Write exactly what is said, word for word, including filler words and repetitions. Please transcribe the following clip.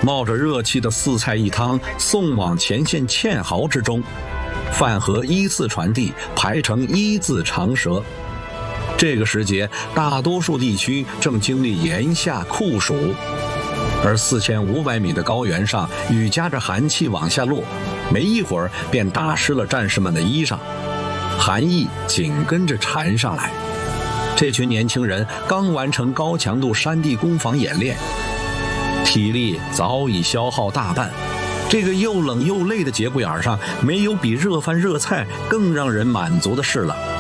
冒着热气的四菜一汤送往前线堑壕之中，饭盒依次传递，排成一字长蛇。这个时节，大多数地区正经历炎夏酷暑，而四千五百米的高原上雨夹着寒气往下落，没一会儿便打湿了战士们的衣裳，寒意紧跟着缠上来。这群年轻人刚完成高强度山地攻防演练，体力早已消耗大半。这个又冷又累的节骨眼上，没有比热饭热菜更让人满足的事了。